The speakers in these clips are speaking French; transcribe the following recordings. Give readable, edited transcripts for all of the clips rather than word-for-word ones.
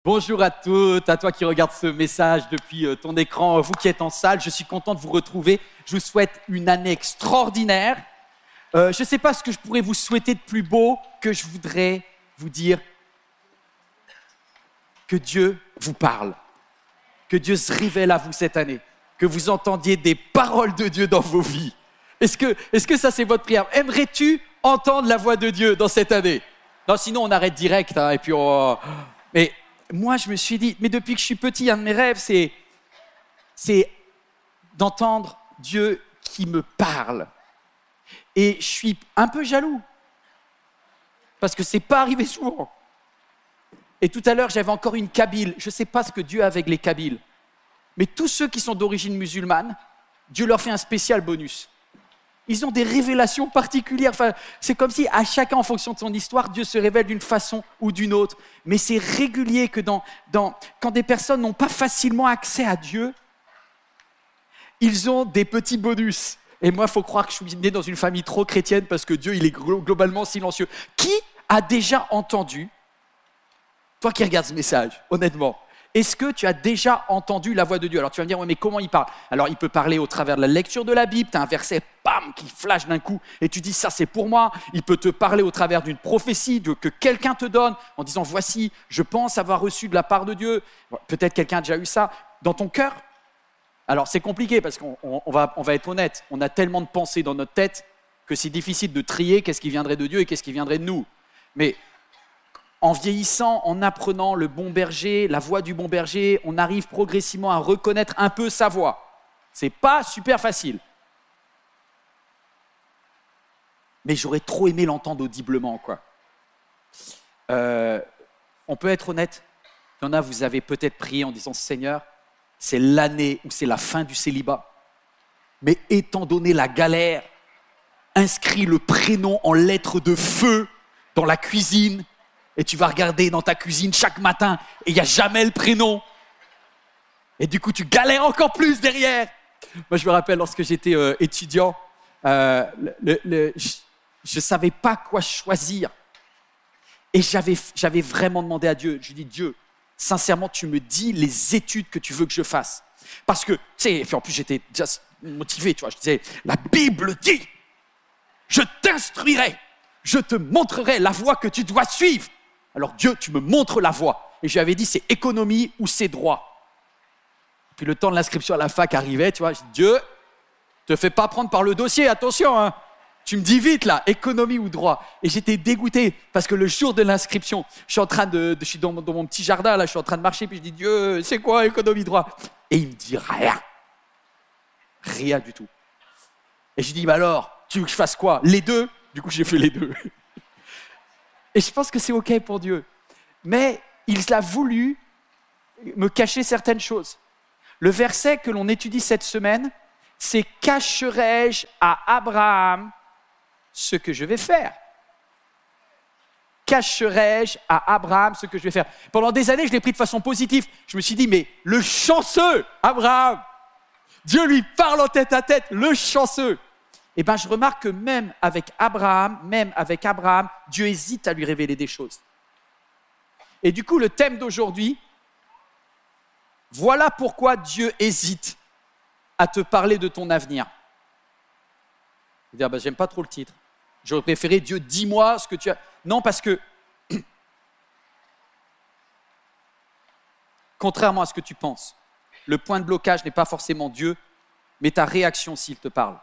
Bonjour à toutes, à toi qui regardes ce message depuis ton écran, vous qui êtes en salle, je suis content de vous retrouver. Je vous souhaite une année extraordinaire. Je ne sais pas ce que je pourrais vous souhaiter de plus beau que je voudrais vous dire que Dieu vous parle, que Dieu se révèle à vous cette année, que vous entendiez des paroles de Dieu dans vos vies. Est-ce que ça c'est votre prière? Aimerais-tu entendre la voix de Dieu dans cette année? Non, sinon on arrête direct et puis on... Mais moi je me suis dit, mais depuis que je suis petit, un de mes rêves c'est d'entendre Dieu qui me parle. Et je suis un peu jaloux, parce que c'est pas arrivé souvent. Et tout à l'heure, j'avais encore une Kabyle. Je ne sais pas ce que Dieu a avec les Kabyles, mais tous ceux qui sont d'origine musulmane, Dieu leur fait un spécial bonus. Ils ont des révélations particulières. Enfin, c'est comme si à chacun, en fonction de son histoire, Dieu se révèle d'une façon ou d'une autre. Mais c'est régulier que quand des personnes n'ont pas facilement accès à Dieu, ils ont des petits bonus. Et moi, il faut croire que je suis né dans une famille trop chrétienne parce que Dieu, il est globalement silencieux. Qui a déjà entendu, toi qui regardes ce message, honnêtement, est-ce que tu as déjà entendu la voix de Dieu? Alors tu vas me dire, ouais, mais comment il parle? Alors il peut parler au travers de la lecture de la Bible, tu as un verset, bam, qui flash d'un coup, et tu dis, ça c'est pour moi. Il peut te parler au travers d'une prophétie que quelqu'un te donne, en disant, voici, je pense avoir reçu de la part de Dieu. Peut-être quelqu'un a déjà eu ça dans ton cœur. Alors c'est compliqué parce qu'on va être honnête, on a tellement de pensées dans notre tête que c'est difficile de trier qu'est-ce qui viendrait de Dieu et qu'est-ce qui viendrait de nous. Mais en vieillissant, en apprenant le bon berger, la voix du bon berger, on arrive progressivement à reconnaître un peu sa voix. C'est pas super facile. Mais j'aurais trop aimé l'entendre audiblement, quoi. On peut être honnête. Il y en a, vous avez peut-être prié en disant, Seigneur, c'est l'année où c'est la fin du célibat. Mais étant donné la galère, inscris le prénom en lettres de feu dans la cuisine. Et tu vas regarder dans ta cuisine chaque matin et il n'y a jamais le prénom. Et du coup, tu galères encore plus derrière. Moi, je me rappelle lorsque j'étais étudiant, je ne savais pas quoi choisir. Et j'avais vraiment demandé à Dieu. Je lui ai dit, Dieu, sincèrement, tu me dis les études que tu veux que je fasse. Parce que, tu sais, et puis en plus, j'étais déjà motivé, tu vois. Je disais, la Bible dit, je t'instruirai, je te montrerai la voie que tu dois suivre. Alors Dieu, tu me montres la voie. Et je lui avais dit, c'est économie ou c'est droit. Puis le temps de l'inscription à la fac arrivait, tu vois, je dis, Dieu, te fais pas prendre par le dossier, attention, hein. Tu me dis vite là, économie ou droit. Et j'étais dégoûté parce que le jour de l'inscription, je suis dans mon petit jardin, là, je suis en train de marcher, puis je dis, Dieu, c'est quoi économie, droit? Et il me dit rien. Rien du tout. Et je dis, bah alors, tu veux que je fasse quoi? Les deux? Du coup, j'ai fait les deux. Et je pense que c'est OK pour Dieu. Mais il a voulu me cacher certaines choses. Le verset que l'on étudie cette semaine, c'est « Cacherai-je à Abraham ce que je vais faire ?» Cacherai-je à Abraham ce que je vais faire? Pendant des années, je l'ai pris de façon positive. Je me suis dit, mais le chanceux, Abraham, Dieu lui parle en tête à tête, le chanceux. Eh bien, je remarque que même avec Abraham, Dieu hésite à lui révéler des choses. Et du coup, le thème d'aujourd'hui, voilà pourquoi Dieu hésite à te parler de ton avenir. Je vais dire, j'aime pas trop le titre. J'aurais préféré, Dieu, dis-moi ce que tu as... Non, parce que, contrairement à ce que tu penses, le point de blocage n'est pas forcément Dieu, mais ta réaction s'il te parle.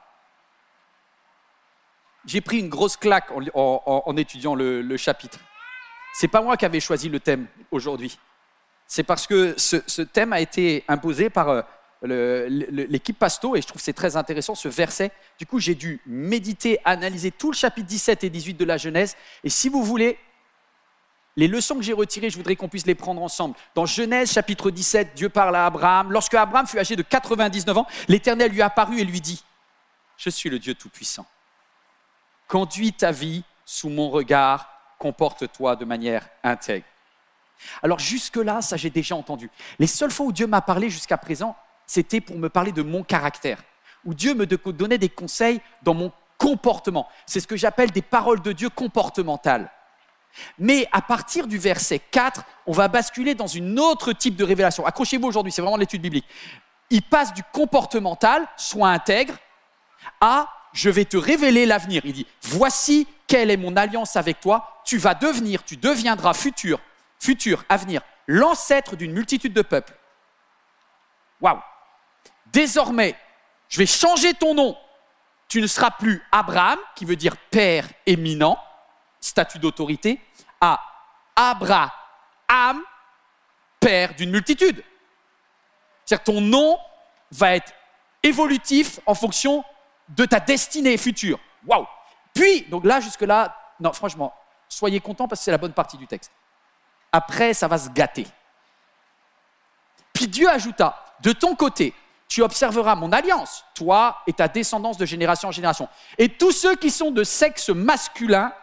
J'ai pris une grosse claque en étudiant le chapitre. C'est pas moi qui avais choisi le thème aujourd'hui. C'est parce que ce thème a été imposé par l'équipe Pasto et je trouve que c'est très intéressant ce verset. Du coup, j'ai dû méditer, analyser tout le chapitre 17 et 18 de la Genèse. Et si vous voulez, les leçons que j'ai retirées, je voudrais qu'on puisse les prendre ensemble. Dans Genèse chapitre 17, Dieu parle à Abraham. Lorsque Abraham fut âgé de 99 ans, l'Éternel lui apparut et lui dit, « Je suis le Dieu Tout-Puissant. Conduis ta vie sous mon regard, comporte-toi de manière intègre. » Alors jusque-là, ça j'ai déjà entendu. Les seules fois où Dieu m'a parlé jusqu'à présent, c'était pour me parler de mon caractère, où Dieu me donnait des conseils dans mon comportement. C'est ce que j'appelle des paroles de Dieu comportementales. Mais à partir du verset 4, on va basculer dans une autre type de révélation. Accrochez-vous aujourd'hui, c'est vraiment l'étude biblique. Il passe du comportemental, sois intègre, à je vais te révéler l'avenir. Il dit, voici quelle est mon alliance avec toi, tu deviendras futur, avenir, l'ancêtre d'une multitude de peuples. Waouh! Désormais, je vais changer ton nom. Tu ne seras plus Abraham, qui veut dire père éminent, statut d'autorité, à Abraham, père d'une multitude. C'est-à-dire que ton nom va être évolutif en fonction de ta destinée future. Waouh! Puis, donc là, jusque-là, non, franchement, soyez contents parce que c'est la bonne partie du texte. Après, ça va se gâter. Puis Dieu ajouta, de ton côté, tu observeras mon alliance, toi et ta descendance de génération en génération. Et tous ceux qui sont de sexe masculin,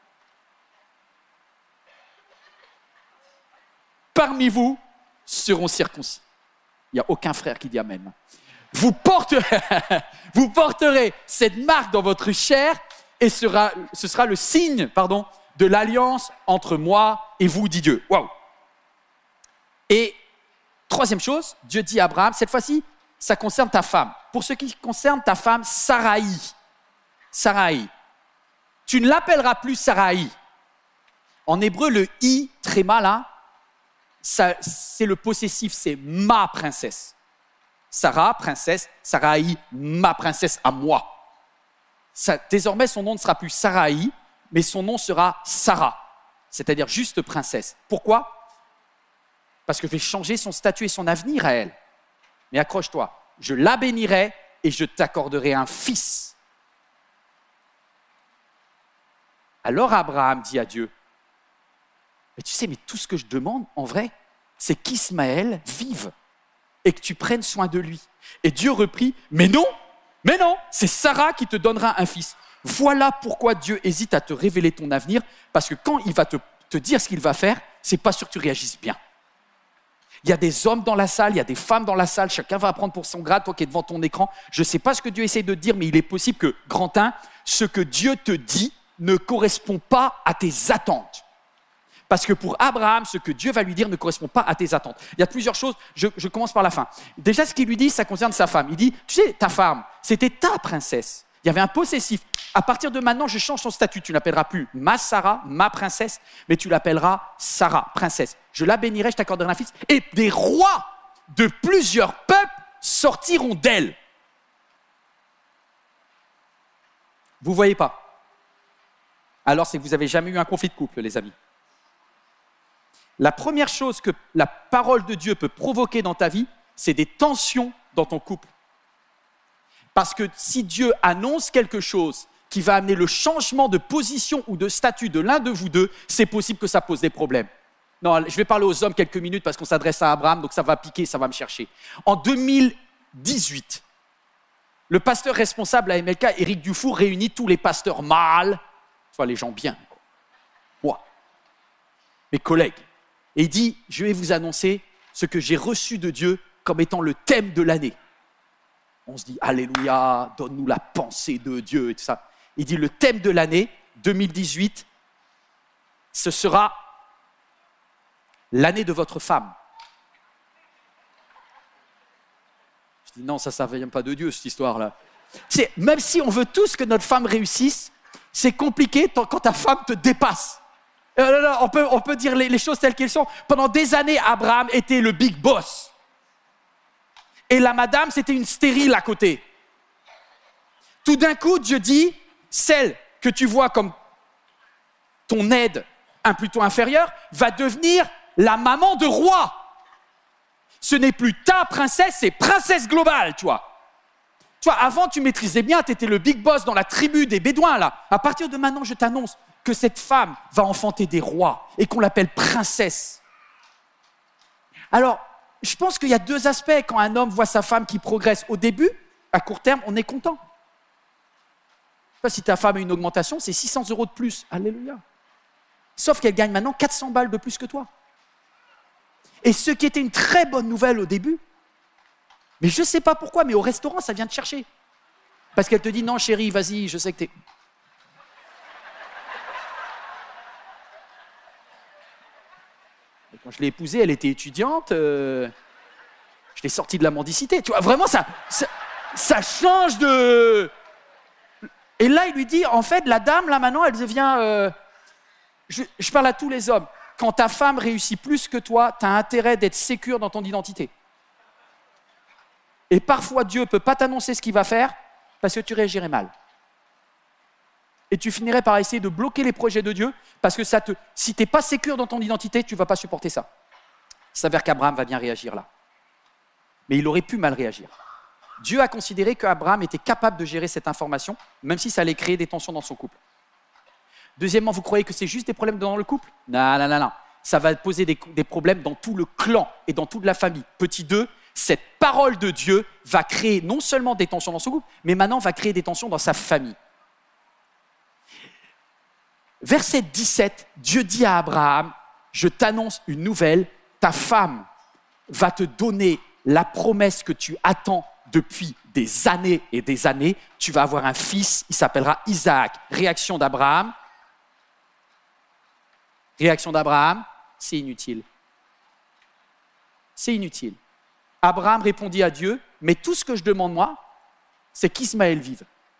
parmi vous, seront circoncis. Il n'y a aucun frère qui dit amen. Vous porterez cette marque dans votre chair et ce sera le signe, de l'alliance entre moi et vous, dit Dieu. Waouh! Et troisième chose, Dieu dit à Abraham, cette fois-ci, ça concerne ta femme. Pour ce qui concerne ta femme, Saraï. Tu ne l'appelleras plus Saraï. En hébreu, le i, tréma là, c'est le possessif, c'est ma princesse. Sarah, princesse, Saraï, ma princesse à moi. Désormais, son nom ne sera plus Saraï, mais son nom sera Sarah, c'est-à-dire juste princesse. Pourquoi? Parce que je vais changer son statut et son avenir à elle. Mais accroche-toi, je la bénirai et je t'accorderai un fils. Alors Abraham dit à Dieu, mais tu sais, mais tout ce que je demande, en vrai, c'est qu'Ismaël vive et que tu prennes soin de lui. Et Dieu reprit, mais non, c'est Sarah qui te donnera un fils. Voilà pourquoi Dieu hésite à te révéler ton avenir, parce que quand il va te dire ce qu'il va faire, c'est pas sûr que tu réagisses bien. Il y a des hommes dans la salle, il y a des femmes dans la salle, chacun va apprendre pour son grade, toi qui es devant ton écran. Je ne sais pas ce que Dieu essaie de te dire, mais il est possible que, grand 1, ce que Dieu te dit ne correspond pas à tes attentes. Parce que pour Abraham, ce que Dieu va lui dire ne correspond pas à tes attentes. Il y a plusieurs choses, je commence par la fin. Déjà, ce qu'il lui dit, ça concerne sa femme. Il dit, tu sais, ta femme, c'était ta princesse. Il y avait un possessif. À partir de maintenant, je change son statut. Tu ne l'appelleras plus ma Sarah, ma princesse, mais tu l'appelleras Sarah, princesse. Je la bénirai, je t'accorderai un fils. Et des rois de plusieurs peuples sortiront d'elle. Vous ne voyez pas? Alors, c'est que vous n'avez jamais eu un conflit de couple, les amis. La première chose que la parole de Dieu peut provoquer dans ta vie, c'est des tensions dans ton couple. Parce que si Dieu annonce quelque chose qui va amener le changement de position ou de statut de l'un de vous deux, c'est possible que ça pose des problèmes. Non, je vais parler aux hommes quelques minutes parce qu'on s'adresse à Abraham, donc ça va piquer, ça va me chercher. En 2018, le pasteur responsable à MLK, Éric Dufour, réunit tous les pasteurs mâles, soit les gens bien, moi, mes collègues. Et il dit, je vais vous annoncer ce que j'ai reçu de Dieu comme étant le thème de l'année. On se dit, alléluia, donne-nous la pensée de Dieu et tout ça. Il dit, le thème de l'année 2018, ce sera l'année de votre femme. Je dis, non, ça ne vient pas de Dieu, cette histoire-là. Même si on veut tous que notre femme réussisse, c'est compliqué quand ta femme te dépasse. On peut dire les choses telles qu'elles sont. Pendant des années, Abraham était le big boss. Et la madame, c'était une stérile à côté. Tout d'un coup, Dieu dit, celle que tu vois comme ton aide, plutôt inférieure, va devenir la maman de roi. Ce n'est plus ta princesse, c'est princesse globale, tu vois. Tu vois, avant, tu maîtrisais bien, tu étais le big boss dans la tribu des Bédouins, là. À partir de maintenant, je t'annonce que cette femme va enfanter des rois et qu'on l'appelle princesse. Alors, je pense qu'il y a deux aspects quand un homme voit sa femme qui progresse. Au début, à court terme, on est content. Si ta femme a une augmentation, c'est 600 € de plus. Alléluia. Sauf qu'elle gagne maintenant 400 balles de plus que toi. Et ce qui était une très bonne nouvelle au début, mais je ne sais pas pourquoi, mais au restaurant, ça vient te chercher. Parce qu'elle te dit, non chérie, vas-y, je sais que t'es... Et quand je l'ai épousée, elle était étudiante. Je l'ai sortie de la mendicité. Tu vois, vraiment, ça change de... Et là, il lui dit, en fait, la dame, là, maintenant, elle devient... Je parle à tous les hommes. Quand ta femme réussit plus que toi, tu as intérêt d'être sécure dans ton identité. Et parfois, Dieu ne peut pas t'annoncer ce qu'il va faire parce que tu réagirais mal. Et tu finirais par essayer de bloquer les projets de Dieu parce que si tu n'es pas sécure dans ton identité, tu ne vas pas supporter ça. Il s'avère qu'Abraham va bien réagir là. Mais il aurait pu mal réagir. Dieu a considéré qu'Abraham était capable de gérer cette information, même si ça allait créer des tensions dans son couple. Deuxièmement, vous croyez que c'est juste des problèmes dans le couple ? Non. Ça va poser des problèmes dans tout le clan et dans toute la famille. Petit 2, cette parole de Dieu va créer non seulement des tensions dans son couple, mais maintenant va créer des tensions dans sa famille. Verset 17, Dieu dit à Abraham, je t'annonce une nouvelle, ta femme va te donner la promesse que tu attends depuis des années et des années. Tu vas avoir un fils, il s'appellera Isaac. Réaction d'Abraham, c'est inutile. C'est inutile. Abraham répondit à Dieu, mais tout ce que je demande moi, c'est qu'Ismaël vive.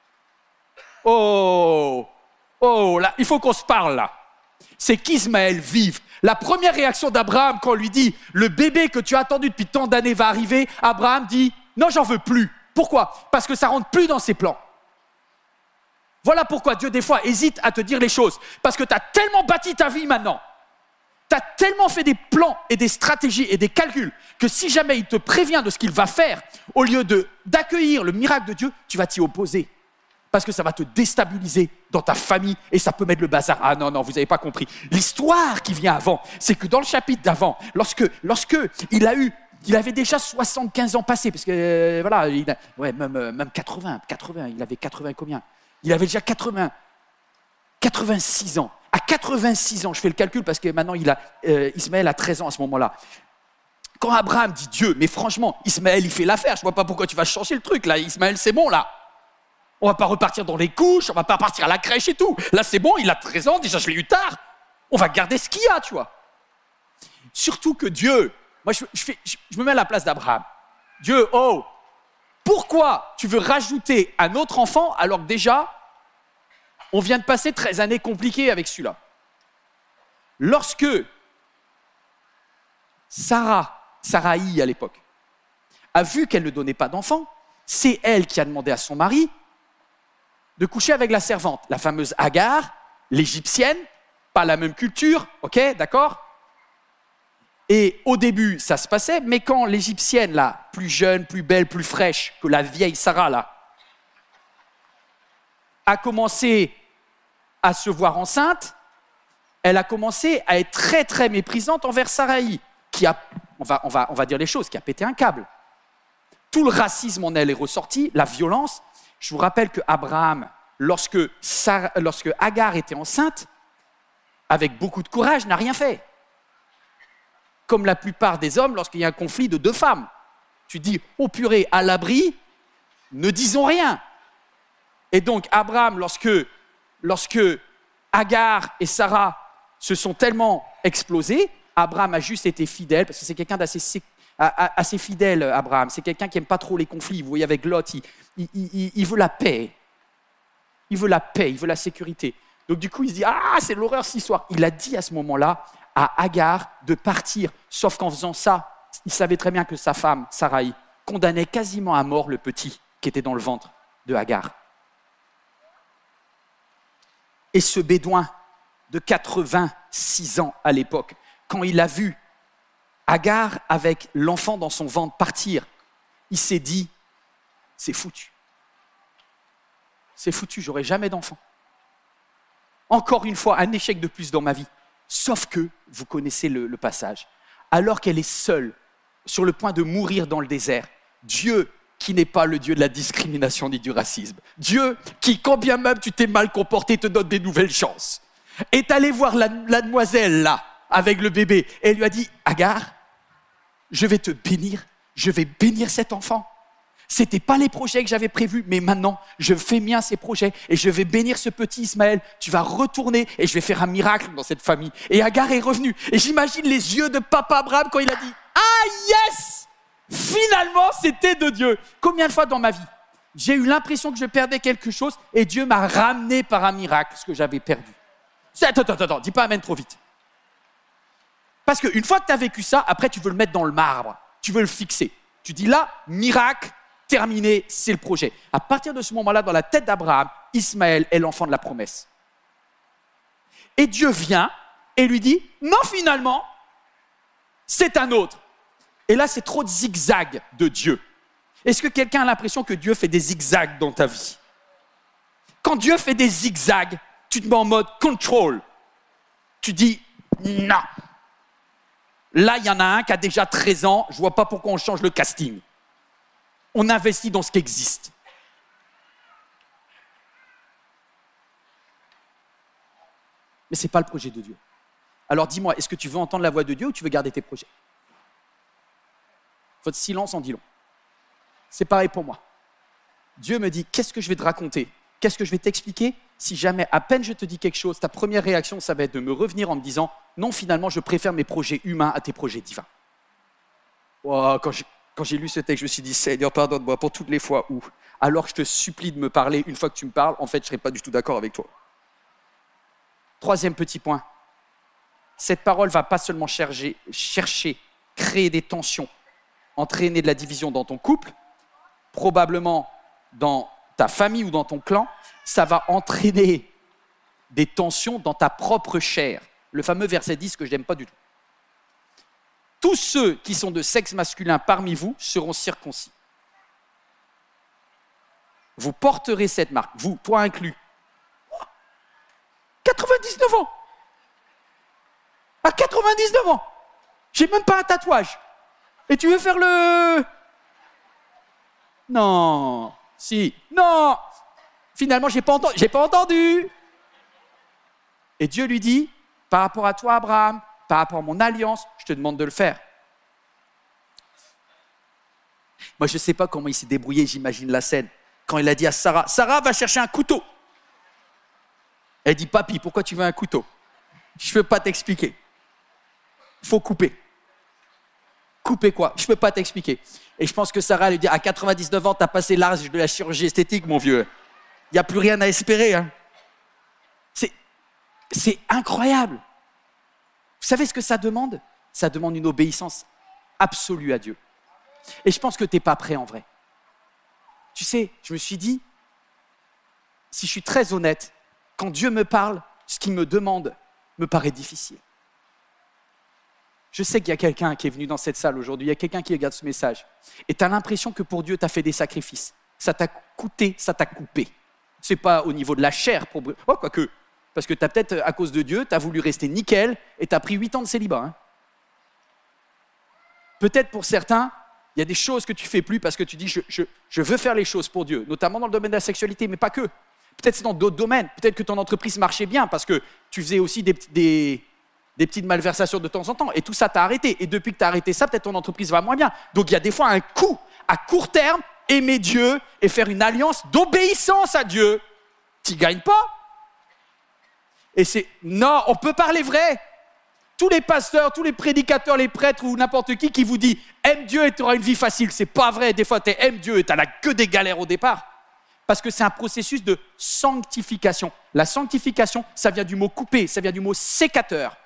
Oh, là, il faut qu'on se parle là. C'est qu'Ismaël vive. La première réaction d'Abraham quand on lui dit « le bébé que tu as attendu depuis tant d'années va arriver », Abraham dit « non, j'en veux plus ». Pourquoi ? Parce que ça ne rentre plus dans ses plans. Voilà pourquoi Dieu, des fois, hésite à te dire les choses. Parce que tu as tellement bâti ta vie maintenant. Tu as tellement fait des plans et des stratégies et des calculs que si jamais il te prévient de ce qu'il va faire, au lieu d'accueillir le miracle de Dieu, tu vas t'y opposer. Parce que ça va te déstabiliser dans ta famille et ça peut mettre le bazar. Ah non, vous n'avez pas compris. L'histoire qui vient avant, c'est que dans le chapitre d'avant, lorsque il avait déjà 75 ans passés, parce que même 80, il avait 80 combien ? Il avait déjà 86 ans. À 86 ans, je fais le calcul parce que maintenant Ismaël a 13 ans à ce moment-là. Quand Abraham dit Dieu, mais franchement, Ismaël il fait l'affaire, je ne vois pas pourquoi tu vas changer le truc là. Ismaël c'est bon là. On ne va pas repartir dans les couches, on ne va pas partir à la crèche et tout. Là c'est bon, il a 13 ans, déjà je l'ai eu tard. On va garder ce qu'il y a, tu vois. Surtout que Dieu, moi je me mets à la place d'Abraham. Dieu, pourquoi tu veux rajouter un autre enfant alors que déjà, on vient de passer 13 années compliquées avec celui-là. Lorsque Sarai à l'époque, a vu qu'elle ne donnait pas d'enfant, c'est elle qui a demandé à son mari de coucher avec la servante, la fameuse Agar, l'égyptienne, pas la même culture, ok, d'accord ? Et au début, ça se passait, mais quand l'égyptienne, là, plus jeune, plus belle, plus fraîche que la vieille Sarah, là, a commencé à se voir enceinte, elle a commencé à être très, très méprisante envers Sarai, qui a, on va dire les choses, qui a pété un câble. Tout le racisme en elle est ressorti, la violence. Je vous rappelle qu'Abraham, lorsque Agar était enceinte, avec beaucoup de courage, n'a rien fait. Comme la plupart des hommes, lorsqu'il y a un conflit de deux femmes. Tu dis, oh purée, à l'abri, ne disons rien. Et donc, Abraham, lorsque Agar et Sarah se sont tellement explosés, Abraham a juste été fidèle, parce que c'est quelqu'un assez fidèle, Abraham. C'est quelqu'un qui n'aime pas trop les conflits. Vous voyez, avec Lot, il veut la paix. Il veut la paix, il veut la sécurité. Donc du coup, il se dit, c'est l'horreur cette histoire. Il a dit à ce moment-là à Agar de partir, sauf qu'en faisant ça, il savait très bien que sa femme, Sarai, condamnait quasiment à mort le petit qui était dans le ventre de Agar. Et ce bédouin de 86 ans à l'époque, quand il a vu Agar avec l'enfant dans son ventre partir, il s'est dit, c'est foutu. C'est foutu, j'aurai jamais d'enfant. Encore une fois, un échec de plus dans ma vie. Sauf que, vous connaissez le passage, alors qu'elle est seule, sur le point de mourir dans le désert, Dieu, qui n'est pas le Dieu de la discrimination ni du racisme, Dieu qui, quand bien même tu t'es mal comporté, te donne des nouvelles chances, est allé voir la demoiselle là, avec le bébé, et lui a dit, Agar, je vais te bénir, je vais bénir cet enfant. C'était pas les projets que j'avais prévus, mais maintenant, je fais mien ces projets et je vais bénir ce petit Ismaël. Tu vas retourner et je vais faire un miracle dans cette famille. Et Agar est revenue. Et j'imagine les yeux de papa Abraham quand il a dit « Ah yes ! Finalement, c'était de Dieu !» Combien de fois dans ma vie, j'ai eu l'impression que je perdais quelque chose et Dieu m'a ramené par un miracle ce que j'avais perdu. Attends, dis pas amen trop vite. Parce qu'une fois que tu as vécu ça, après tu veux le mettre dans le marbre. Tu veux le fixer. Tu dis là, miracle, terminé, c'est le projet. À partir de ce moment-là, dans la tête d'Abraham, Ismaël est l'enfant de la promesse. Et Dieu vient et lui dit, non finalement, c'est un autre. Et là, c'est trop de zigzags de Dieu. Est-ce que quelqu'un a l'impression que Dieu fait des zigzags dans ta vie? Quand Dieu fait des zigzags, tu te mets en mode control. Tu dis, non. Là, il y en a un qui a déjà 13 ans, je ne vois pas pourquoi on change le casting. On investit dans ce qui existe. Mais ce n'est pas le projet de Dieu. Alors dis-moi, est-ce que tu veux entendre la voix de Dieu ou tu veux garder tes projets? Votre silence en dit long. C'est pareil pour moi. Dieu me dit, qu'est-ce que je vais te raconter? Qu'est-ce que je vais t'expliquer? Si jamais à peine je te dis quelque chose, ta première réaction, ça va être de me revenir en me disant, non, finalement, je préfère mes projets humains à tes projets divins. Oh, quand j'ai lu ce texte, je me suis dit, Seigneur, pardonne-moi pour toutes les fois où, alors je te supplie de me parler, une fois que tu me parles, en fait, je ne serai pas du tout d'accord avec toi. Troisième petit point, cette parole ne va pas seulement chercher, créer des tensions, entraîner de la division dans ton couple, probablement dans ta famille ou dans ton clan, ça va entraîner des tensions dans ta propre chair. Le fameux verset 10 que je n'aime pas du tout. Tous ceux qui sont de sexe masculin parmi vous seront circoncis. Vous porterez cette marque, vous, toi inclus. 99 ans. À 99 ans, j'ai même pas un tatouage. Et tu veux faire le... Non, si, non. Finalement, j'ai pas entendu. Et Dieu lui dit, par rapport à toi, Abraham, par rapport à mon alliance, je te demande de le faire. Moi, je ne sais pas comment il s'est débrouillé, j'imagine la scène. Quand il a dit à Sarah, Sarah, va chercher un couteau. Elle dit, papy, pourquoi tu veux un couteau? Je ne peux pas t'expliquer. Il faut couper. Couper quoi? Je ne peux pas t'expliquer. Et je pense que Sarah lui dit, à 99 ans, tu as passé l'âge de la chirurgie esthétique, mon vieux. Il n'y a plus rien à espérer. Hein. C'est incroyable. Vous savez ce que ça demande? Ça demande une obéissance absolue à Dieu. Et je pense que tu n'es pas prêt en vrai. Tu sais, je me suis dit, si je suis très honnête, quand Dieu me parle, ce qu'il me demande me paraît difficile. Je sais qu'il y a quelqu'un qui est venu dans cette salle aujourd'hui, il y a quelqu'un qui regarde ce message, et tu as l'impression que pour Dieu, tu as fait des sacrifices. Ça t'a coûté, ça t'a coupé. Ce n'est pas au niveau de la chair, quoique, parce que tu as peut-être, à cause de Dieu, tu as voulu rester nickel, et tu as pris 8 ans de célibat. Hein. Peut-être pour certains, il y a des choses que tu ne fais plus parce que tu dis je veux faire les choses pour Dieu, notamment dans le domaine de la sexualité, mais pas que. Peut-être c'est dans d'autres domaines. Peut-être que ton entreprise marchait bien parce que tu faisais aussi des petites malversations de temps en temps et tout ça t'a arrêté. Et depuis que tu as arrêté ça, peut-être ton entreprise va moins bien. Donc il y a des fois un coût à court terme, aimer Dieu et faire une alliance d'obéissance à Dieu. Tu ne gagnes pas. Et c'est non, on peut parler vrai. Tous les pasteurs, tous les prédicateurs, les prêtres ou n'importe qui vous dit « aime Dieu et tu auras une vie facile ». C'est pas vrai. Des fois, tu aimes Dieu et tu n'as que des galères au départ. Parce que c'est un processus de sanctification. La sanctification, ça vient du mot couper, ça vient du mot sécateur.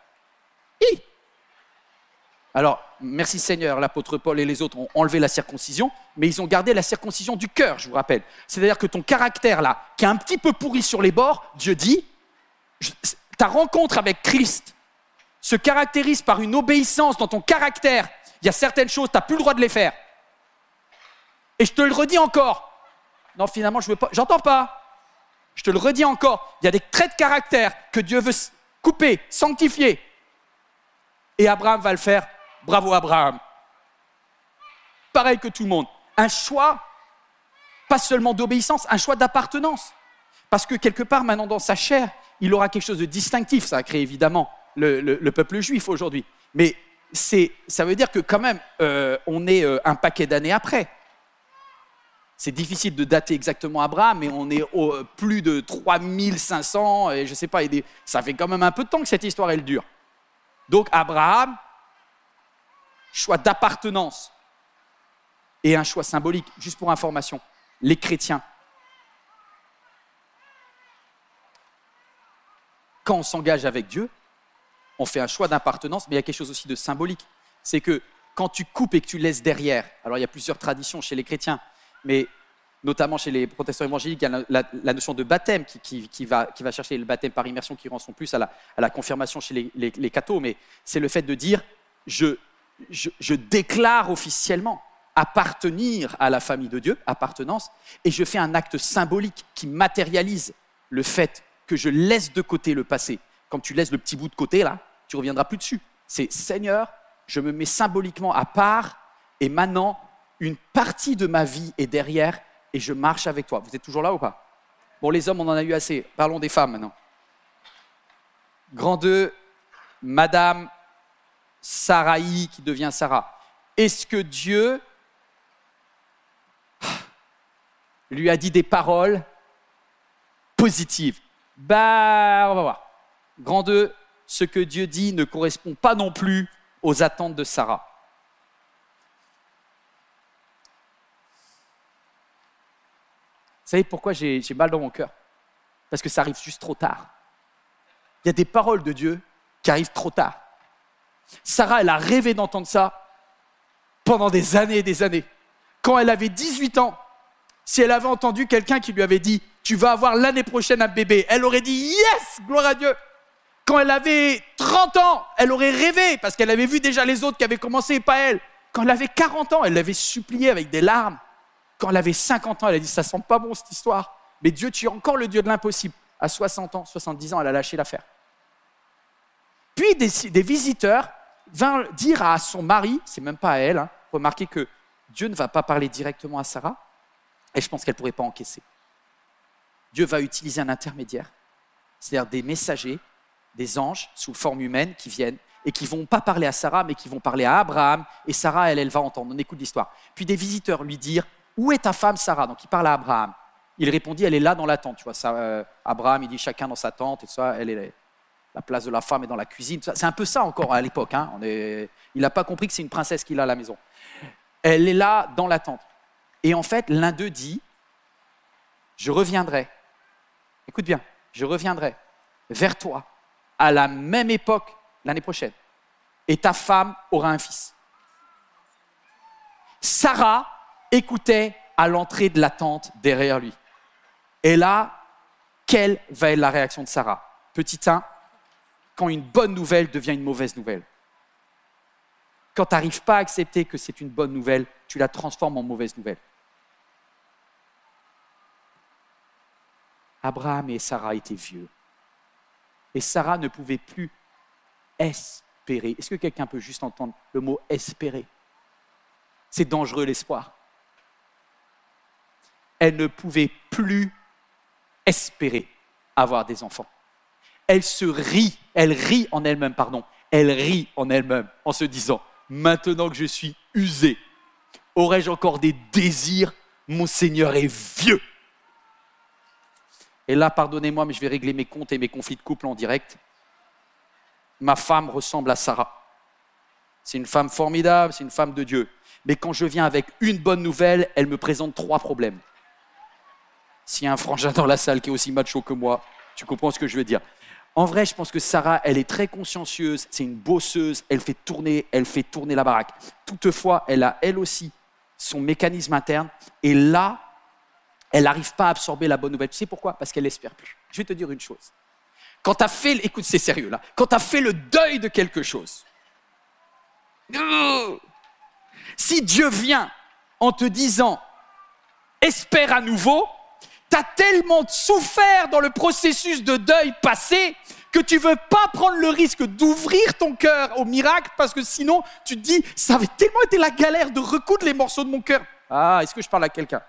Alors, merci Seigneur, l'apôtre Paul et les autres ont enlevé la circoncision, mais ils ont gardé la circoncision du cœur, je vous rappelle. C'est-à-dire que ton caractère là, qui est un petit peu pourri sur les bords, Dieu dit, ta rencontre avec Christ se caractérise par une obéissance dans ton caractère. Il y a certaines choses, tu n'as plus le droit de les faire. Et je te le redis encore. Non, finalement, je veux pas. J'entends pas. Je te le redis encore. Il y a des traits de caractère que Dieu veut couper, sanctifier. Et Abraham va le faire. Bravo Abraham. Pareil que tout le monde. Un choix, pas seulement d'obéissance, un choix d'appartenance. Parce que quelque part, maintenant, dans sa chair, il aura quelque chose de distinctif. Ça a créé évidemment le peuple juif aujourd'hui. Mais ça veut dire que quand même, on est un paquet d'années après. C'est difficile de dater exactement Abraham, mais on est au plus de 3500, et je ne sais pas, ça fait quand même un peu de temps que cette histoire, elle dure. Donc Abraham, choix d'appartenance et un choix symbolique. Juste pour information, les chrétiens, quand on s'engage avec Dieu, on fait un choix d'appartenance, mais il y a quelque chose aussi de symbolique. C'est que quand tu coupes et que tu laisses derrière, alors il y a plusieurs traditions chez les chrétiens, mais notamment chez les protestants évangéliques, il y a la notion de baptême qui va chercher le baptême par immersion qui renvoie plus à la confirmation chez les cathos, mais c'est le fait de dire je déclare officiellement appartenir à la famille de Dieu, appartenance, et je fais un acte symbolique qui matérialise le fait que je laisse de côté le passé. Quand tu laisses le petit bout de côté, là, tu ne reviendras plus dessus. C'est Seigneur, je me mets symboliquement à part, et maintenant, une partie de ma vie est derrière, et je marche avec toi. Vous êtes toujours là ou pas? Bon, les hommes, on en a eu assez. Parlons des femmes maintenant. Grand 2, Madame Sarai qui devient Sarah. Est-ce que Dieu lui a dit des paroles positives? On va voir. Grand 2, ce que Dieu dit ne correspond pas non plus aux attentes de Sarah. Vous savez pourquoi j'ai mal dans mon cœur? Parce que ça arrive juste trop tard. Il y a des paroles de Dieu qui arrivent trop tard. Sarah, elle a rêvé d'entendre ça pendant des années et des années. Quand elle avait 18 ans, si elle avait entendu quelqu'un qui lui avait dit « Tu vas avoir l'année prochaine un bébé », elle aurait dit « Yes, gloire à Dieu ». Quand elle avait 30 ans, elle aurait rêvé parce qu'elle avait vu déjà les autres qui avaient commencé et pas elle. Quand elle avait 40 ans, elle l'avait supplié avec des larmes. Quand elle avait 50 ans, elle a dit « Ça sent pas bon cette histoire ». Mais Dieu, tu es encore le Dieu de l'impossible. À 60 ans, 70 ans, elle a lâché l'affaire. Puis des visiteurs vinrent dire à son mari, c'est même pas à elle, remarquez que Dieu ne va pas parler directement à Sarah, et je pense qu'elle ne pourrait pas encaisser. Dieu va utiliser un intermédiaire, c'est-à-dire des messagers, des anges sous forme humaine qui viennent et qui ne vont pas parler à Sarah, mais qui vont parler à Abraham, et Sarah, elle va entendre. On écoute l'histoire. Puis des visiteurs lui dirent « Où est ta femme Sarah ?» Donc il parle à Abraham. Il répondit « Elle est là dans la tente. » Tu vois, ça, Abraham, il dit « Chacun dans sa tente, et ça, elle est la place de la femme est dans la cuisine. » C'est un peu ça encore à l'époque. Il n'a pas compris que c'est une princesse qu'il a à la maison. Elle est là dans la tente. Et en fait, l'un d'eux dit « Je reviendrai. » Écoute bien, je reviendrai vers toi à la même époque l'année prochaine. Et ta femme aura un fils. Sarah écoutait à l'entrée de la tente derrière lui. Et là, quelle va être la réaction de Sarah? Petit 1, quand une bonne nouvelle devient une mauvaise nouvelle. Quand tu n'arrives pas à accepter que c'est une bonne nouvelle, tu la transformes en mauvaise nouvelle. Abraham et Sarah étaient vieux. Et Sarah ne pouvait plus espérer. Est-ce que quelqu'un peut juste entendre le mot espérer? C'est dangereux l'espoir. Elle ne pouvait plus espérer avoir des enfants. Elle rit en elle-même en se disant « Maintenant que je suis usée, aurais-je encore des désirs? Mon Seigneur est vieux. » Et là, pardonnez-moi, mais je vais régler mes comptes et mes conflits de couple en direct. Ma femme ressemble à Sarah. C'est une femme formidable, c'est une femme de Dieu. Mais quand je viens avec une bonne nouvelle, elle me présente 3 problèmes. S'il y a un frangin dans la salle qui est aussi macho que moi, tu comprends ce que je veux dire. En vrai, je pense que Sarah, elle est très consciencieuse, c'est une bosseuse, elle fait tourner la baraque. Toutefois, elle a elle aussi son mécanisme interne. Et là, elle n'arrive pas à absorber la bonne nouvelle. Tu sais pourquoi? Parce qu'elle n'espère plus. Je vais te dire une chose. Quand tu as fait, écoute, c'est sérieux là, quand tu as fait le deuil de quelque chose, si Dieu vient en te disant « espère à nouveau », tu as tellement souffert dans le processus de deuil passé que tu ne veux pas prendre le risque d'ouvrir ton cœur au miracle parce que sinon, tu te dis « ça avait tellement été la galère de recoudre les morceaux de mon cœur. » Ah, est-ce que je parle à quelqu'un?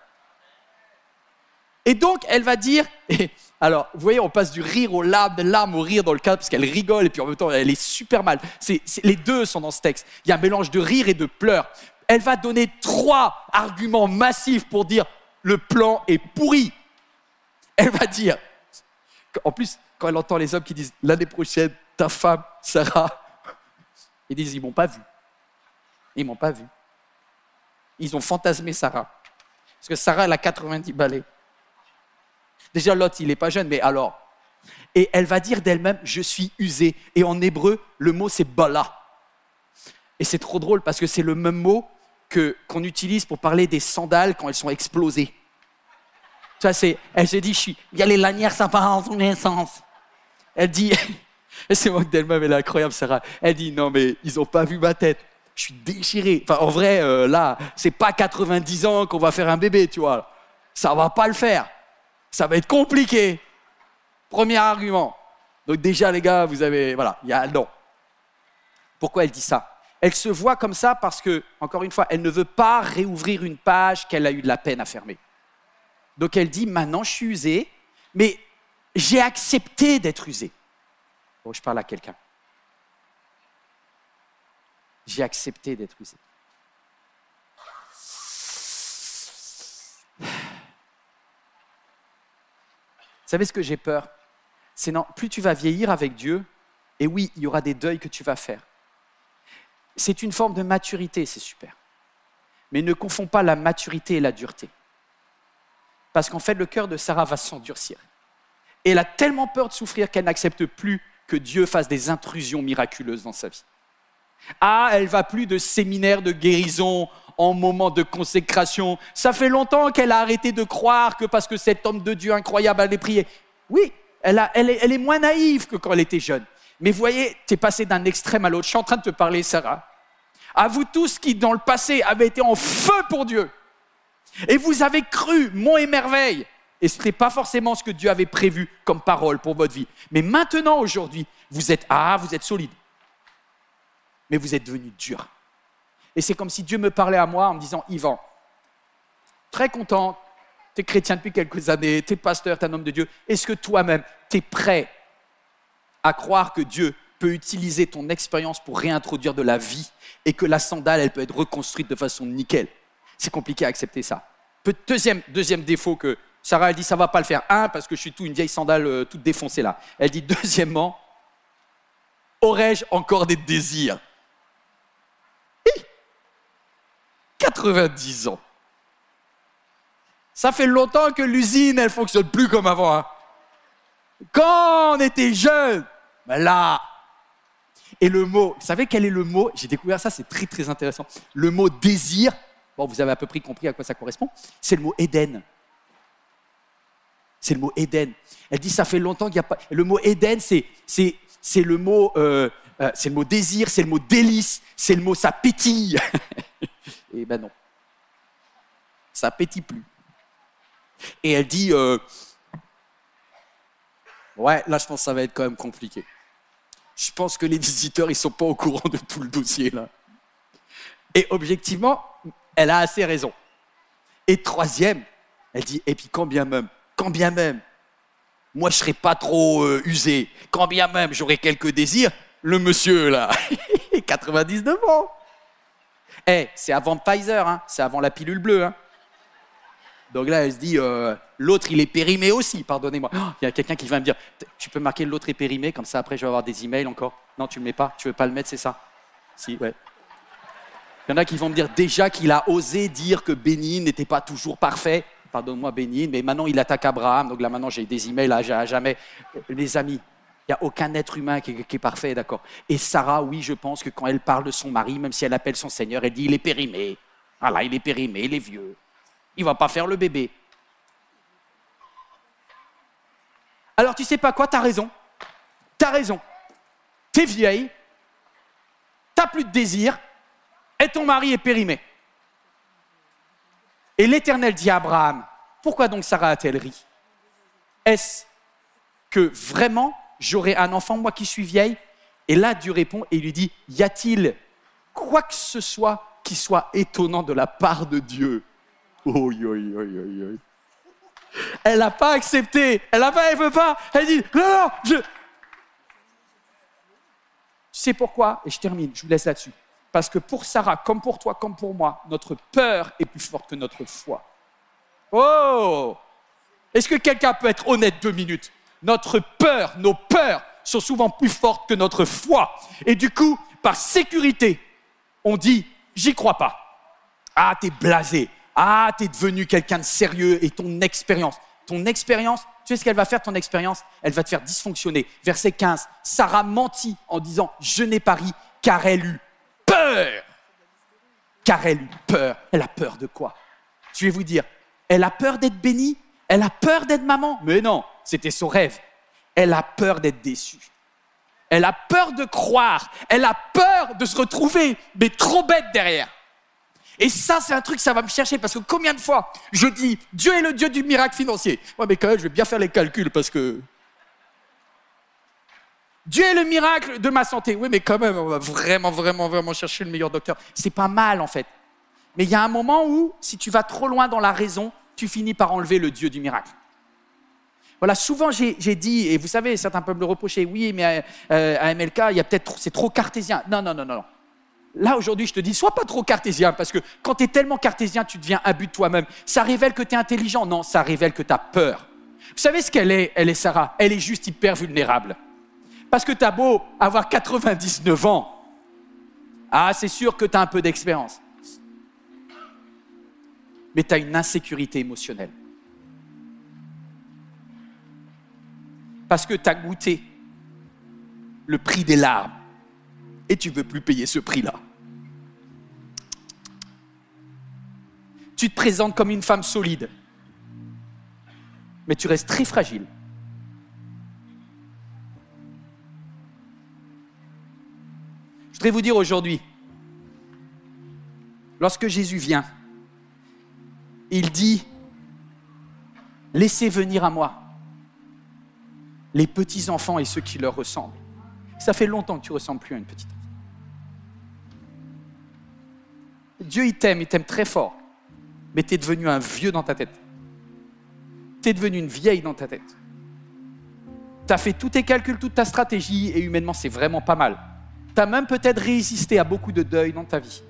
Et donc, elle va dire, alors, vous voyez, on passe du rire aux larmes, des larmes au rire dans le cadre, parce qu'elle rigole, et puis en même temps, elle est super mal. Les deux sont dans ce texte. Il y a un mélange de rire et de pleurs. Elle va donner 3 arguments massifs pour dire, le plan est pourri. Elle va dire, en plus, quand elle entend les hommes qui disent l'année prochaine, ta femme, Sarah, ils disent, ils m'ont pas vu. Ils m'ont pas vu. Ils ont fantasmé Sarah. Parce que Sarah, elle a 90 balais. Déjà, Lot, il n'est pas jeune, mais alors. Et elle va dire d'elle-même, je suis usée. Et en hébreu, le mot, c'est bala. Et c'est trop drôle parce que c'est le même mot qu'on utilise pour parler des sandales quand elles sont explosées. Tu vois, elle se dit, il y a les lanières, ça part dans tous les sens. Elle dit, et c'est moi d'elle-même, elle est incroyable, Sarah. Elle dit, non, mais ils n'ont pas vu ma tête. Je suis déchiré. Enfin, en vrai, là, c'est pas 90 ans qu'on va faire un bébé, tu vois. Ça va pas le faire. Ça va être compliqué. Premier argument. Donc déjà, les gars, vous avez, voilà, il y a non. Pourquoi elle dit ça? Elle se voit comme ça parce que, encore une fois, elle ne veut pas réouvrir une page qu'elle a eu de la peine à fermer. Donc elle dit, maintenant je suis usée, mais j'ai accepté d'être usée. Bon, je parle à quelqu'un. J'ai accepté d'être usée. Vous savez ce que j'ai peur? C'est non, plus tu vas vieillir avec Dieu, et oui, il y aura des deuils que tu vas faire. C'est une forme de maturité, c'est super. Mais ne confonds pas la maturité et la dureté. Parce qu'en fait, le cœur de Sarah va s'endurcir. Et elle a tellement peur de souffrir qu'elle n'accepte plus que Dieu fasse des intrusions miraculeuses dans sa vie. Ah, elle va plus de séminaire de guérison en moment de consécration. Ça fait longtemps qu'elle a arrêté de croire que parce que cet homme de Dieu incroyable allait prier. Oui, elle est moins naïve que quand elle était jeune. Mais vous voyez, tu es passé d'un extrême à l'autre. Je suis en train de te parler, Sarah. À vous tous qui, dans le passé, avez été en feu pour Dieu. Et vous avez cru, monts et merveilles. Et ce n'était pas forcément ce que Dieu avait prévu comme parole pour votre vie. Mais maintenant, aujourd'hui, vous êtes solide. Mais vous êtes devenu dur. Et c'est comme si Dieu me parlait à moi en me disant, Yvan, très content, tu es chrétien depuis quelques années, tu es pasteur, tu es un homme de Dieu. Est-ce que toi-même, tu es prêt à croire que Dieu peut utiliser ton expérience pour réintroduire de la vie et que la sandale, elle peut être reconstruite de façon nickel? C'est compliqué à accepter ça. Deuxième défaut que Sarah, elle dit, ça ne va pas le faire. Un, parce que je suis une vieille sandale toute défoncée là. Elle dit, deuxièmement, aurais-je encore des désirs? 90 ans. Ça fait longtemps que l'usine, elle ne fonctionne plus comme avant. Hein. Quand on était jeune, ben là. Et le mot, vous savez quel est le mot? J'ai découvert ça, c'est très très intéressant. Le mot désir, bon, vous avez à peu près compris à quoi ça correspond, c'est le mot Éden. C'est le mot Éden. Elle dit, ça fait longtemps qu'il n'y a pas... Le mot Éden, c'est le mot désir, c'est le mot délice, c'est le mot ça pétille. Et ben non, ça pétille plus. Et elle dit, ouais, là je pense que ça va être quand même compliqué. Je pense que les visiteurs, ils ne sont pas au courant de tout le dossier là. Et objectivement, elle a assez raison. Et troisième, elle dit, et puis quand bien même, moi je ne serais pas trop usé, quand bien même j'aurais quelques désirs, le monsieur là, 99 ans. C'est avant Pfizer, hein, c'est avant la pilule bleue. Hein. Donc là, elle se dit, l'autre, il est périmé aussi, pardonnez-moi. Il y a quelqu'un qui va me dire, tu peux marquer l'autre est périmé, comme ça après je vais avoir des emails encore. Non, tu ne le mets pas, tu ne veux pas le mettre, c'est ça? Si, ouais. Il y en a qui vont me dire déjà qu'il a osé dire que Bénigne n'était pas toujours parfait. Pardonne-moi Bénigne, mais maintenant il attaque Abraham, donc là maintenant j'ai des emails à jamais. Les amis, il n'y a aucun être humain qui est parfait, d'accord? Et Sarah, oui, je pense que quand elle parle de son mari, même si elle appelle son Seigneur, elle dit il est périmé. Voilà, il est périmé, il est vieux. Il ne va pas faire le bébé. Alors tu sais pas quoi, t'as raison. T'es vieille, t'as plus de désir, et ton mari est périmé. Et l'Éternel dit à Abraham, pourquoi donc Sarah a-t-elle ri? Est-ce que vraiment j'aurai un enfant, moi qui suis vieille? Et là, Dieu répond et lui dit, y a-t-il quoi que ce soit qui soit étonnant de la part de Dieu? Oh. Elle n'a pas accepté, elle veut pas, elle dit, non, Tu sais pourquoi? Et je termine, je vous laisse là-dessus. Parce que pour Sarah, comme pour toi, comme pour moi, notre peur est plus forte que notre foi. Oh! Est-ce que quelqu'un peut être honnête 2 minutes? Notre peur, nos peurs sont souvent plus fortes que notre foi. Et du coup, par sécurité, on dit « j'y crois pas ». Ah, t'es blasé. Ah, t'es devenu quelqu'un de sérieux et ton expérience, tu sais ce qu'elle va faire, ton expérience? Elle va te faire dysfonctionner. Verset 15, Sarah mentit en disant « je n'ai pas ri car elle eut peur ». Car elle eut peur. Elle a peur de quoi? Je vais vous dire, elle a peur d'être bénie, elle a peur d'être maman. Mais non, c'était son rêve. Elle a peur d'être déçue. Elle a peur de croire. Elle a peur de se retrouver, mais trop bête derrière. Et ça, c'est un truc, ça va me chercher, parce que combien de fois je dis, Dieu est le Dieu du miracle financier. Ouais, mais quand même, je vais bien faire les calculs, parce que... Dieu est le miracle de ma santé. Oui, mais quand même, on va vraiment chercher le meilleur docteur. C'est pas mal, en fait. Mais il y a un moment où, si tu vas trop loin dans la raison, tu finis par enlever le Dieu du miracle. Voilà, souvent j'ai dit, et vous savez, certains peuvent me le reprocher, oui, mais à MLK, c'est trop cartésien. Non. Là, aujourd'hui, je te dis, sois pas trop cartésien, parce que quand tu es tellement cartésien, tu deviens imbu de toi-même. Ça révèle que tu es intelligent. Non, ça révèle que tu as peur. Vous savez ce qu'elle est, Sarah? Elle est juste hyper vulnérable. Parce que tu as beau avoir 99 ans, ah, c'est sûr que tu as un peu d'expérience. Mais tu as une insécurité émotionnelle. Parce que tu as goûté le prix des larmes et tu ne veux plus payer ce prix-là. Tu te présentes comme une femme solide, mais tu restes très fragile. Je voudrais vous dire aujourd'hui, lorsque Jésus vient, il dit « Laissez venir à moi les petits-enfants et ceux qui leur ressemblent. » Ça fait longtemps que tu ne ressembles plus à une petite enfant. Dieu, il t'aime très fort, mais tu es devenu un vieux dans ta tête. Tu es devenu une vieille dans ta tête. Tu as fait tous tes calculs, toute ta stratégie, et humainement, c'est vraiment pas mal. Tu as même peut-être résisté à beaucoup de deuil dans ta vie.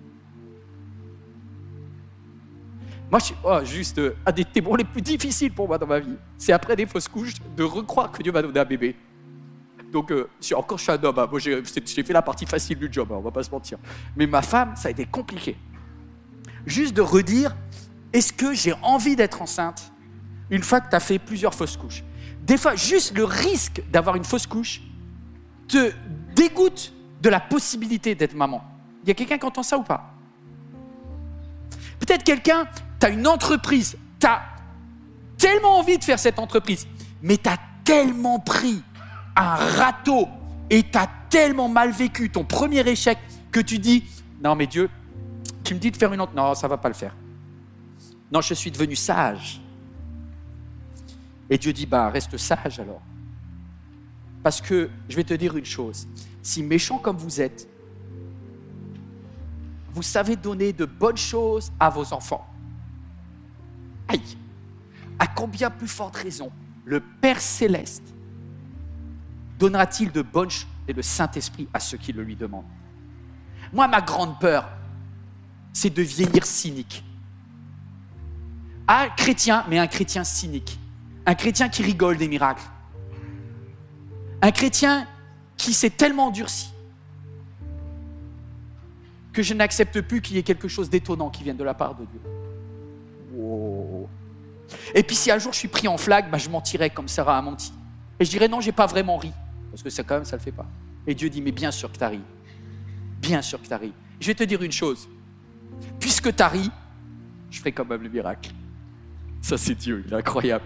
Moi, un des témoins les plus difficiles pour moi dans ma vie, c'est après des fausses couches, de recroire que Dieu m'a donné un bébé. Donc, je suis un homme. Hein. Moi, j'ai fait la partie facile du job, hein, on ne va pas se mentir. Mais ma femme, ça a été compliqué. Juste de redire, est-ce que j'ai envie d'être enceinte une fois que tu as fait plusieurs fausses couches? Des fois, juste le risque d'avoir une fausse couche te dégoûte de la possibilité d'être maman. Il y a quelqu'un qui entend ça ou pas? Peut-être quelqu'un, tu as une entreprise, tu as tellement envie de faire cette entreprise, mais tu as tellement pris un râteau et tu as tellement mal vécu ton premier échec que tu dis « Non mais Dieu, tu me dis de faire une autre. Non, ça ne va pas le faire. Non, je suis devenu sage. » Et Dieu dit « Reste sage alors. » Parce que je vais te dire une chose, si méchant comme vous êtes, vous savez donner de bonnes choses à vos enfants. Aïe! À combien plus forte raison le Père Céleste donnera-t-il de bonnes choses et le Saint-Esprit à ceux qui le lui demandent? Moi, ma grande peur, c'est de vieillir cynique. Un chrétien, mais un chrétien cynique. Un chrétien qui rigole des miracles. Un chrétien qui s'est tellement endurci que je n'accepte plus qu'il y ait quelque chose d'étonnant qui vienne de la part de Dieu. Wow. Et puis si un jour je suis pris en flag, je mentirais comme Sarah a menti. Et je dirais non, j'ai pas vraiment ri. Parce que ça, quand même, ça le fait pas. Et Dieu dit, mais bien sûr que tu as ri. Bien sûr que tu as ri. Je vais te dire une chose. Puisque tu as ri, je ferai quand même le miracle. Ça, c'est Dieu, il est incroyable.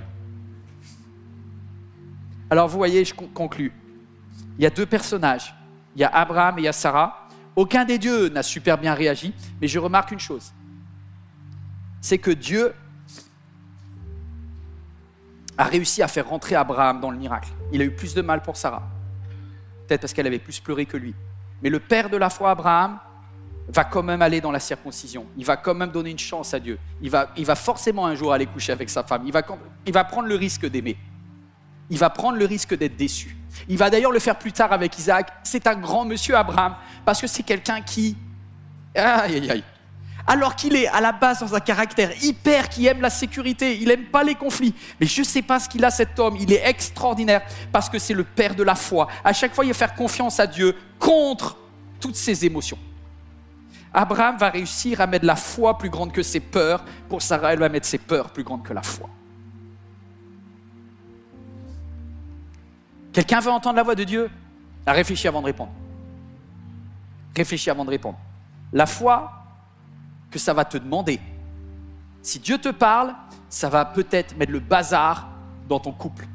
Alors, vous voyez, je conclue. Il y a deux personnages. Il y a Abraham et il y a Sarah. Aucun des deux n'a super bien réagi, mais je remarque une chose. C'est que Dieu a réussi à faire rentrer Abraham dans le miracle. Il a eu plus de mal pour Sarah. Peut-être parce qu'elle avait plus pleuré que lui. Mais le père de la foi, Abraham, va quand même aller dans la circoncision. Il va quand même donner une chance à Dieu. Il va forcément un jour aller coucher avec sa femme. Il va prendre le risque d'aimer. Il va prendre le risque d'être déçu. Il va d'ailleurs le faire plus tard avec Isaac. C'est un grand monsieur, Abraham, parce que c'est quelqu'un qui... Aïe, aïe, aïe. alors qu'il est à la base dans un caractère hyper qui aime la sécurité, il n'aime pas les conflits. Mais je ne sais pas ce qu'il a cet homme, il est extraordinaire parce que c'est le père de la foi. À chaque fois, il va faire confiance à Dieu contre toutes ses émotions. Abraham va réussir à mettre la foi plus grande que ses peurs. Pour Sarah, elle va mettre ses peurs plus grandes que la foi. Quelqu'un veut entendre la voix de Dieu? Réfléchis avant de répondre. Réfléchis avant de répondre. La foi que ça va te demander. Si Dieu te parle, ça va peut-être mettre le bazar dans ton couple.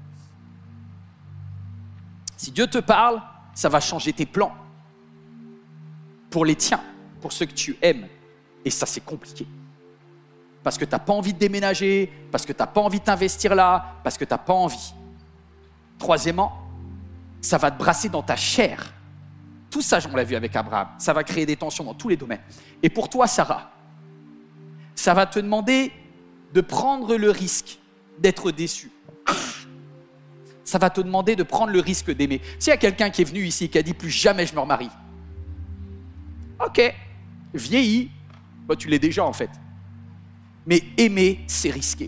Si Dieu te parle, ça va changer tes plans. Pour les tiens, pour ceux que tu aimes. Et ça, c'est compliqué. Parce que tu n'as pas envie de déménager, parce que tu n'as pas envie de t'investir là, parce que tu n'as pas envie. Troisièmement, ça va te brasser dans ta chair. Tout ça, on l'a vu avec Abraham. Ça va créer des tensions dans tous les domaines. Et pour toi, Sarah, ça va te demander de prendre le risque d'être déçu. Ça va te demander de prendre le risque d'aimer. S'il y a quelqu'un qui est venu ici et qui a dit « plus jamais je me remarie », ok, vieillis, bah, tu l'es déjà en fait. Mais aimer, c'est risqué.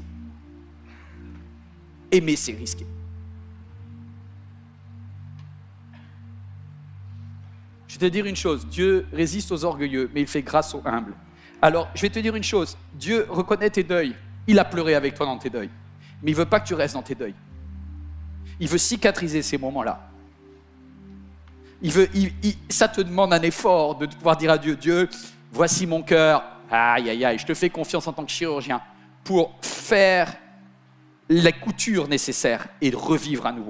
Aimer, c'est risqué. Je vais te dire une chose, Dieu résiste aux orgueilleux, mais il fait grâce aux humbles. Alors, je vais te dire une chose, Dieu reconnaît tes deuils. Il a pleuré avec toi dans tes deuils. Mais il ne veut pas que tu restes dans tes deuils. Il veut cicatriser ces moments-là. Ça te demande un effort de pouvoir dire à Dieu, Dieu, voici mon cœur, aïe, aïe, aïe, je te fais confiance en tant que chirurgien pour faire la couture nécessaire et de revivre à nouveau.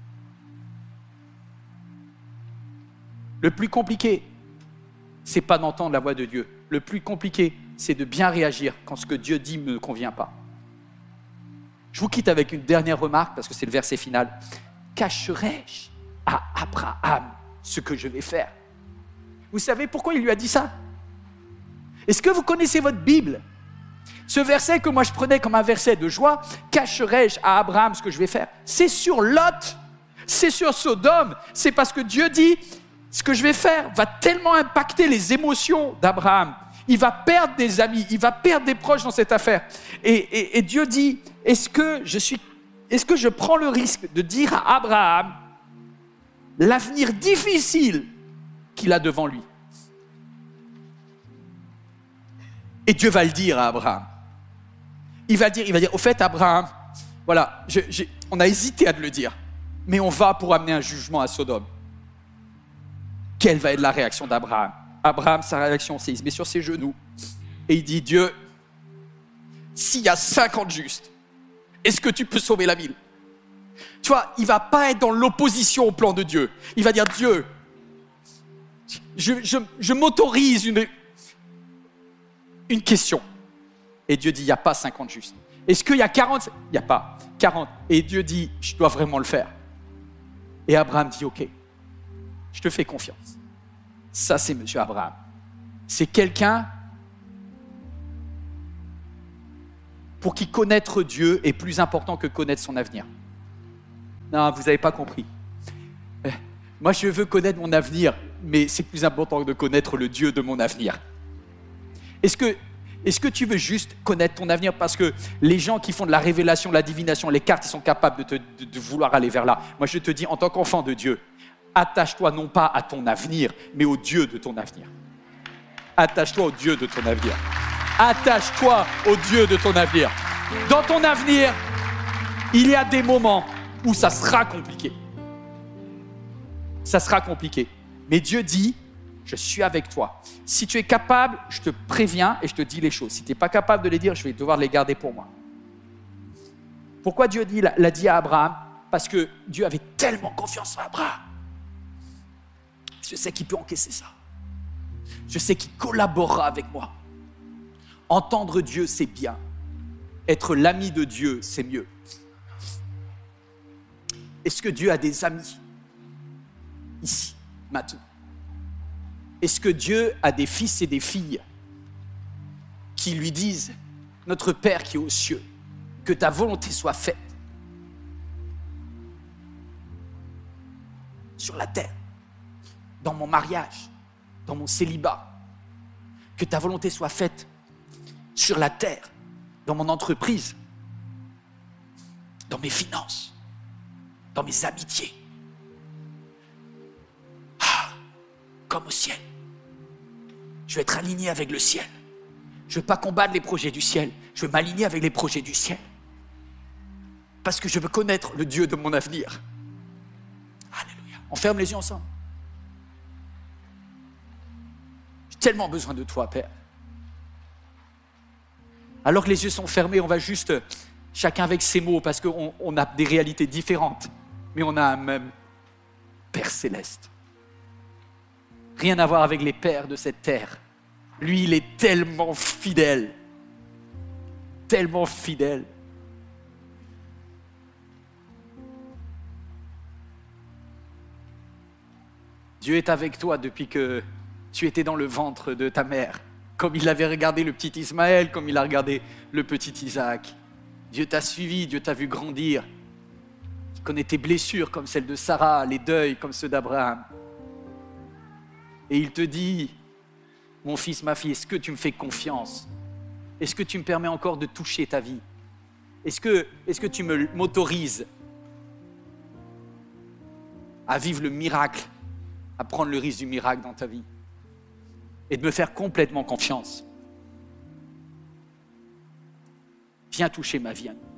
Le plus compliqué, ce n'est pas d'entendre la voix de Dieu. Le plus compliqué, c'est de bien réagir quand ce que Dieu dit ne me convient pas. Je vous quitte avec une dernière remarque, parce que c'est le verset final. Cacherai-je à Abraham ce que je vais faire? Vous savez pourquoi il lui a dit ça? Est-ce que vous connaissez votre Bible? Ce verset que moi je prenais comme un verset de joie, cacherai-je à Abraham ce que je vais faire? C'est sur Lot, c'est sur Sodome, c'est parce que Dieu dit... Ce que je vais faire va tellement impacter les émotions d'Abraham. Il va perdre des amis, il va perdre des proches dans cette affaire. Et Dieu dit, est-ce que je prends le risque de dire à Abraham l'avenir difficile qu'il a devant lui? Et Dieu va le dire à Abraham. Il va dire, au fait Abraham, voilà, on a hésité à te le dire, mais on va pour amener un jugement à Sodome. Quelle va être la réaction d'Abraham? Abraham, sa réaction, c'est il se met sur ses genoux et il dit, Dieu, s'il y a 50 justes, est-ce que tu peux sauver la ville? Tu vois, il ne va pas être dans l'opposition au plan de Dieu. Il va dire, Dieu, je m'autorise une question. Et Dieu dit, il n'y a pas 50 justes. Est-ce qu'il y a 40? Il n'y a pas 40. Et Dieu dit, je dois vraiment le faire. Et Abraham dit, ok. Je te fais confiance. Ça, c'est Monsieur Abraham. C'est quelqu'un pour qui connaître Dieu est plus important que connaître son avenir. Non, vous n'avez pas compris. Moi, je veux connaître mon avenir, mais c'est plus important de connaître le Dieu de mon avenir. Est-ce que tu veux juste connaître ton avenir parce que les gens qui font de la révélation, de la divination, les cartes, ils sont capables de vouloir aller vers là? Moi, je te dis, en tant qu'enfant de Dieu, attache-toi non pas à ton avenir, mais au Dieu de ton avenir. Attache-toi au Dieu de ton avenir. Attache-toi au Dieu de ton avenir. Dans ton avenir, il y a des moments où ça sera compliqué. Ça sera compliqué. Mais Dieu dit, je suis avec toi. Si tu es capable, je te préviens et je te dis les choses. Si tu n'es pas capable de les dire, je vais devoir les garder pour moi. Pourquoi Dieu l'a dit à Abraham? Parce que Dieu avait tellement confiance en Abraham. Je sais qu'il peut encaisser ça. Je sais qu'il collaborera avec moi. Entendre Dieu, c'est bien. Être l'ami de Dieu, c'est mieux. Est-ce que Dieu a des amis ici, maintenant? Est-ce que Dieu a des fils et des filles qui lui disent « Notre Père qui est aux cieux, que ta volonté soit faite sur la terre, dans mon mariage, dans mon célibat, Que ta volonté soit faite sur la terre, dans mon entreprise, dans mes finances, dans mes amitiés. Comme au ciel. Je vais être aligné avec le ciel. Je ne veux pas combattre les projets du ciel. Je veux m'aligner avec les projets du ciel. Parce que je veux connaître le Dieu de mon avenir. Alléluia. On ferme les yeux ensemble. J'ai tellement besoin de toi, Père. Alors que les yeux sont fermés, on va juste, chacun avec ses mots, parce qu'on a des réalités différentes, mais on a un même Père céleste. Rien à voir avec les pères de cette terre. Lui, il est tellement fidèle. Tellement fidèle. Dieu est avec toi depuis que tu étais dans le ventre de ta mère. Comme il avait regardé le petit Ismaël, comme il a regardé le petit Isaac. Dieu t'a suivi, Dieu t'a vu grandir. Il connaît tes blessures comme celles de Sarah, les deuils comme ceux d'Abraham. Et il te dit, mon fils, ma fille, est-ce que tu me fais confiance? Est-ce que tu me permets encore de toucher ta vie? Est-ce que tu m'autorises à vivre le miracle, à prendre le risque du miracle dans ta vie et de me faire complètement confiance? Viens toucher ma vie à nous.